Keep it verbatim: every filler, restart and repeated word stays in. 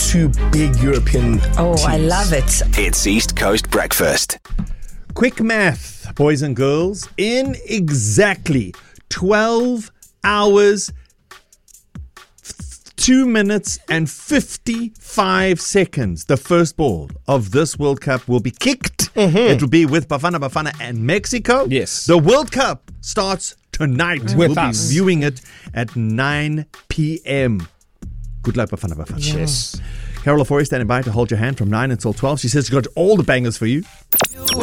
two big European Oh, teams. I love it. It's East Coast Breakfast. Quick math, boys and girls. In exactly twelve hours, two minutes and fifty-five seconds, the first ball of this World Cup will be kicked. Mm-hmm. It will be with Bafana Bafana and Mexico. Yes. The World Cup starts tonight. With we'll us. be viewing it at nine p.m. Good luck, Bafana Bafana. Yes. Carol Lafoy standing by to hold your hand from nine until twelve. She says she got all the bangers for you.